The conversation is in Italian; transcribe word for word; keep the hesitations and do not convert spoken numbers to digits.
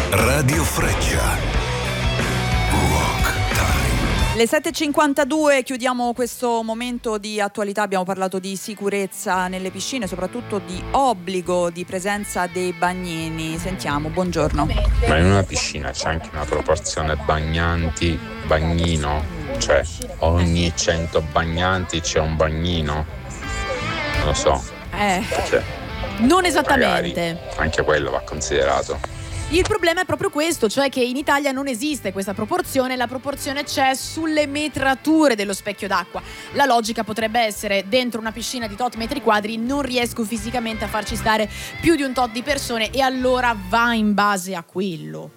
Radio Freccia. Rock Time. Le sette e cinquantadue, chiudiamo questo momento di attualità. Abbiamo parlato di sicurezza nelle piscine, soprattutto di obbligo di presenza dei bagnini. Sentiamo, buongiorno. Ma in una piscina c'è anche una proporzione bagnanti-bagnino? Cioè, ogni cento bagnanti c'è un bagnino? Non lo so. Eh, Cioè, Non esattamente. magari anche quello va considerato. Il problema è proprio questo, cioè che in Italia non esiste questa proporzione, la proporzione c'è sulle metrature dello specchio d'acqua. La logica potrebbe essere: dentro una piscina di tot metri quadri non riesco fisicamente a farci stare più di un tot di persone, e allora va in base a quello.